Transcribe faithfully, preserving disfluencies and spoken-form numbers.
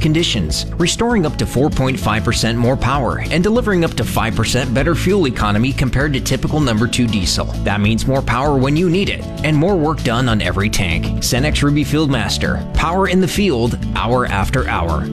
conditions, restoring up to four point five percent more power and delivering up to five percent better fuel economy compared to typical number two diesel. That means more power when you need it and more work done on every tank. Cenex Ruby Fieldmaster. Power in the field, hour after hour.